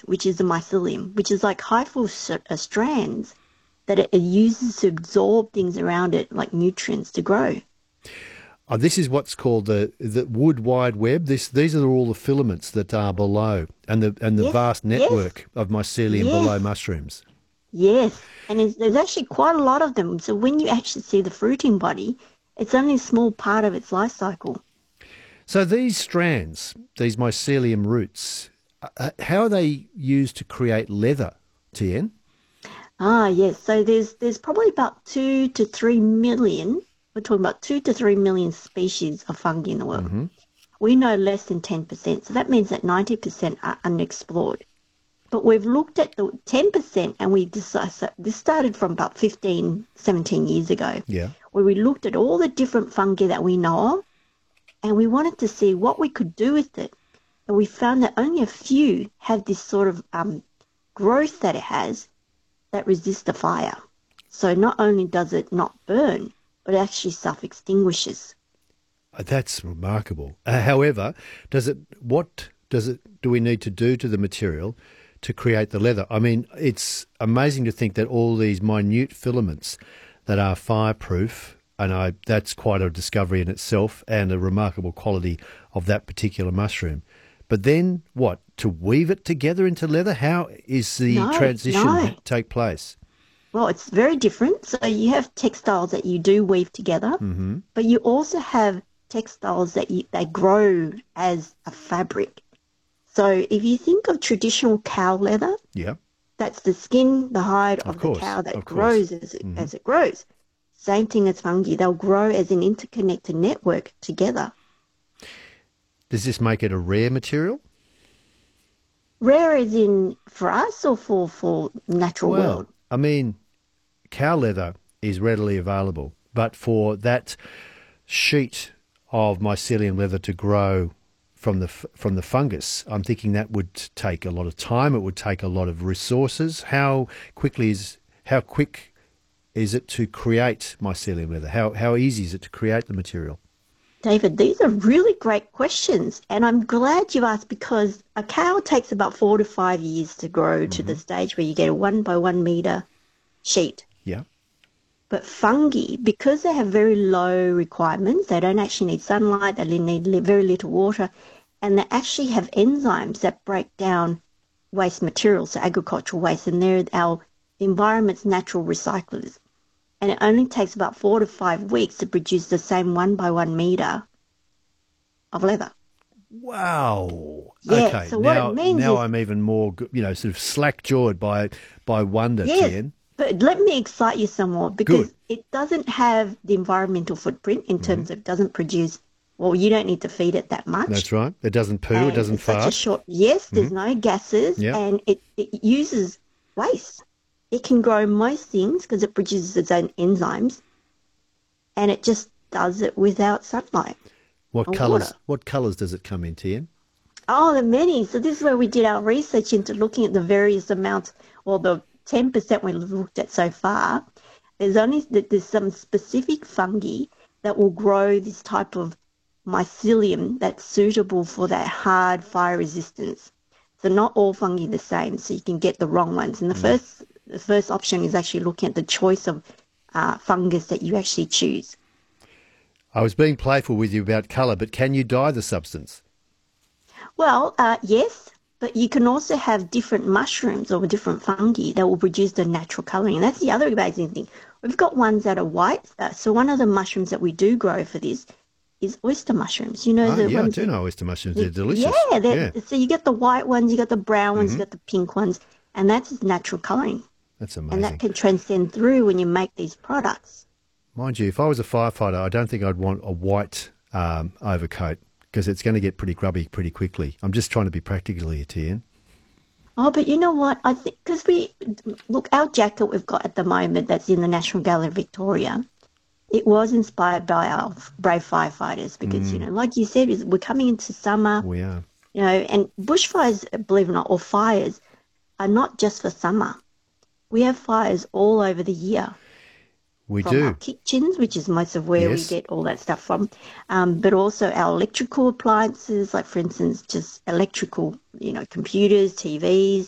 which is the mycelium, which is like hyphal strands that it uses to absorb things around it, like nutrients, to grow. This is what's called the wood wide web. These are all the filaments that are below, and the Yes, vast yes, network of mycelium below yes, mushrooms. yes. And there's actually quite a lot of them. So when you actually see the fruiting body, it's only a small part of its life cycle. So these strands, these mycelium roots, how are they used to create leather, Tien? Ah, yes. So there's probably about 2 to 3 million. We're talking about 2 to 3 million species of fungi in the world. Hmm. We know less than 10%. So that means that 90% are unexplored. But we've looked at the 10% and we decided, so this started from about 15, 17 years ago, Yeah. where we looked at all the different fungi that we know of and we wanted to see what we could do with it. And we found that only a few have this sort of growth that it has that resists the fire. So not only does it not burn, but it actually self-extinguishes. That's remarkable. However, what do we need to do to the material to create the leather? I mean, it's amazing to think that all these minute filaments that are fireproof, and that's quite a discovery in itself and a remarkable quality of that particular mushroom. But then what? To weave it together into leather? How is the No, transition no. take place? Well, it's very different. So you have textiles that you do weave together, Hmm. but you also have textiles that they grow as a fabric. So if you think of traditional cow leather, Yeah, that's the skin, the hide of of the course, cow of that course. grows Hmm. as it grows. Same thing as fungi. They'll grow as an interconnected network together. Does this make it a rare material? Rare as in for us or for natural Well, world? I mean, cow leather is readily available, but for that sheet of mycelium leather to grow from the fungus, I'm thinking that would take a lot of time. It would take a lot of resources. How quick is it to create mycelium leather? How easy is it to create the material? David, these are really great questions, and I'm glad you asked because a cow takes about 4 to 5 years to grow to the Hmm. stage where you get a 1 by 1 meter sheet. Yeah. But fungi, because they have very low requirements, they don't actually need sunlight, they need very little water, and they actually have enzymes that break down waste materials, so agricultural waste, and they're our environment's natural recyclers. And it only takes about 4 to 5 weeks to produce the same 1 by 1 meter of leather. Wow. Yeah, Okay. so what it means Now is, I'm even more, sort of slack jawed by wonder, yes, Tien. but let me excite you some more Good. because it doesn't have the environmental footprint in Hmm. terms of it doesn't produce, well, you don't need to feed it that much. That's right. It doesn't poo. It And doesn't it's such a fart. short, yes, Hmm. there's no gases Yeah. and it uses waste. It can grow most things because it produces its own enzymes and it just does it without sunlight What or water. colours? What colours does it come in, Tien? Oh, the many. So this is where we did our research into looking at the various amounts, or the 10% we've looked at so far. There's some specific fungi that will grow this type of mycelium that's suitable for that hard fire resistance. So not all fungi are the same, so you can get the wrong ones. And Mm. the first option is actually looking at the choice of fungus that you actually choose. I was being playful with you about colour, but can you dye the substance? Well, yes, but you can also have different mushrooms or different fungi that will produce the natural colouring. And that's the other amazing thing. We've got ones that are white. So one of the mushrooms that we do grow for this is oyster mushrooms. You know, Ah, the yeah, I ones do that, know oyster mushrooms. They're yeah, delicious. Yeah. so you get the white ones, you got the brown ones, you Hmm. got the pink ones, and that's natural colouring. That's And that amazing. can transcend through when you make these products. Mind you, if I was a firefighter, I don't think I'd want a white overcoat because it's going to get pretty grubby pretty quickly. I'm just trying to be practical here, Tien. Oh, but you know what? I think because look, our jacket we've got at the moment that's in the National Gallery of Victoria. It was inspired by our brave firefighters because, Mm, like you said, we're coming into summer, we are. and bushfires, believe it or not, or fires are not just for summer. We have fires all over the year We from our do. kitchens, which is most of where we Yes. get all that stuff from, but also our electrical appliances, like, for instance, just electrical, computers, TVs,